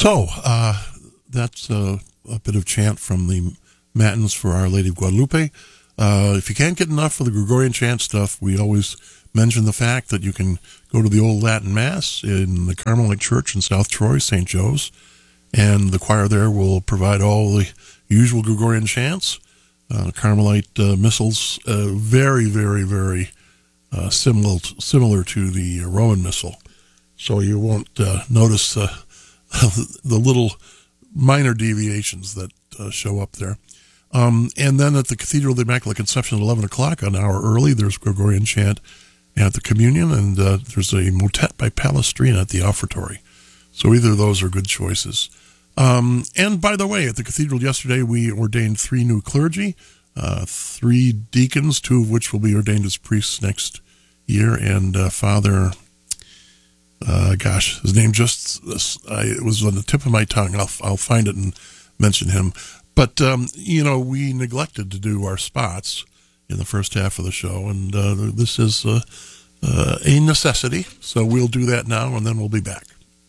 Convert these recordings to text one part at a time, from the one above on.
So, that's a bit of chant from the Matins for Our Lady of Guadalupe. If you can't get enough of the Gregorian chant stuff, we always mention the fact that you can go to the Old Latin Mass in the Carmelite Church in South Troy, St. Joe's, and the choir there will provide all the usual Gregorian chants. Carmelite missals, very, very, very similar to the Roman Missal. So you won't notice the little minor deviations that show up there. And then at the Cathedral of the Immaculate Conception at 11 o'clock, an hour early, there's Gregorian chant at the Communion, and there's a motet by Palestrina at the Offertory. So either of those are good choices. And by the way, at the Cathedral yesterday, we ordained 3 new clergy, 3 deacons, 2 of which will be ordained as priests next year, and Father... his name it was on the tip of my tongue. I'll find it and mention him. But, we neglected to do our spots in the first half of the show, and this is a necessity. So we'll do that now, and then we'll be back.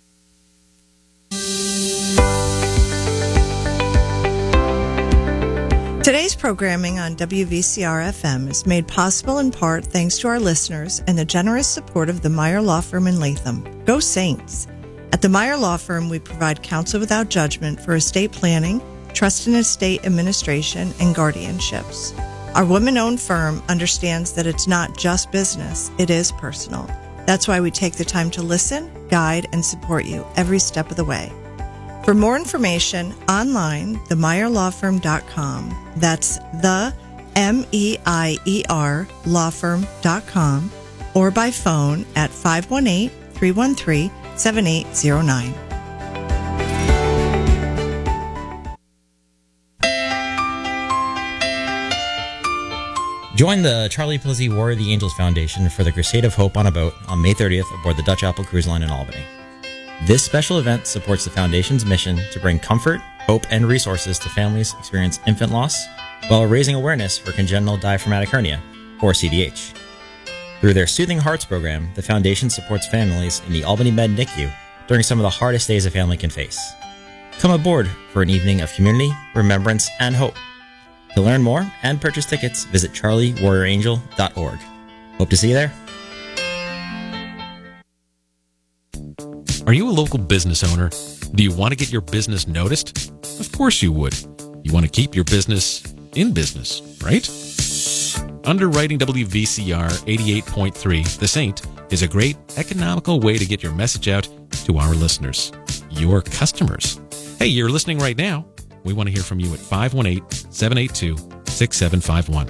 Today's programming on WVCR-FM is made possible in part thanks to our listeners and the generous support of the Meyer Law Firm in Latham. Go Saints! At the Meyer Law Firm, we provide counsel without judgment for estate planning, trust and estate administration, and guardianships. Our women-owned firm understands that it's not just business, it is personal. That's why we take the time to listen, guide, and support you every step of the way. For more information, online, themeyerlawfirm.com. That's the MEIER lawfirm.com, or by phone at 518-313-7809. Join the Charlie Plizzi War of the Angels Foundation for the Crusade of Hope on a boat on May 30th aboard the Dutch Apple Cruise Line in Albany. This special event supports the Foundation's mission to bring comfort, hope, and resources to families experiencing infant loss while raising awareness for congenital diaphragmatic hernia, or CDH. Through their Soothing Hearts program, the Foundation supports families in the Albany Med NICU during some of the hardest days a family can face. Come aboard for an evening of community, remembrance, and hope. To learn more and purchase tickets, visit charliewarriorangel.org. Hope to see you there. Are you a local business owner? Do you want to get your business noticed? Of course you would. You want to keep your business in business, right? Underwriting WVCR 88.3, The Saint, is a great economical way to get your message out to our listeners, your customers. Hey, you're listening right now. We want to hear from you at 518-782-6751,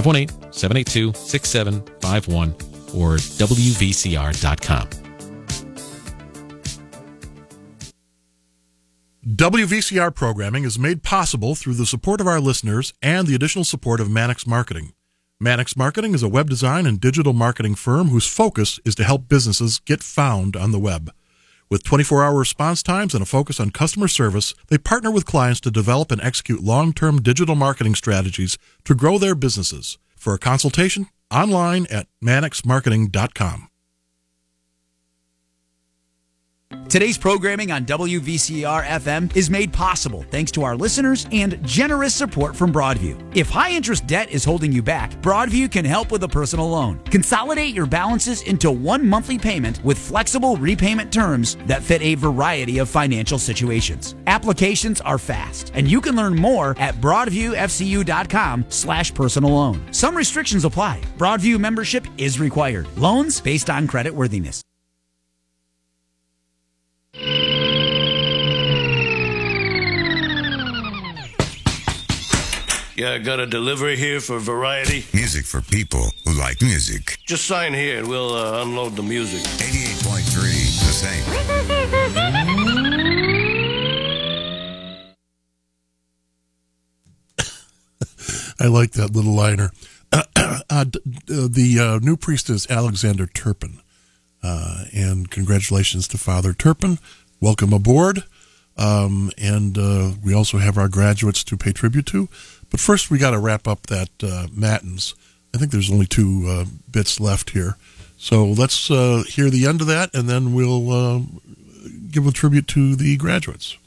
518-782-6751, or WVCR.com. WVCR programming is made possible through the support of our listeners and the additional support of Mannix Marketing. Mannix Marketing is a web design and digital marketing firm whose focus is to help businesses get found on the web. With 24-hour response times and a focus on customer service, they partner with clients to develop and execute long-term digital marketing strategies to grow their businesses. For a consultation, online at mannixmarketing.com. Today's programming on WVCR-FM is made possible thanks to our listeners and generous support from Broadview. If high-interest debt is holding you back, Broadview can help with a personal loan. Consolidate your balances into one monthly payment with flexible repayment terms that fit a variety of financial situations. Applications are fast, and you can learn more at broadviewfcu.com/personal loan. Some restrictions apply. Broadview membership is required. Loans based on credit worthiness. Yeah, I got a delivery here for Variety. Music for people who like music. Just sign here and we'll unload the music. 88.3, The Saint. I like that little liner. The new priest is Alexander Turpin. And congratulations to Father Turpin. Welcome aboard. And we also have our graduates to pay tribute to. But first, we got to wrap up that Matins. I think there's only 2 bits left here. So let's hear the end of that, and then we'll give a tribute to the graduates.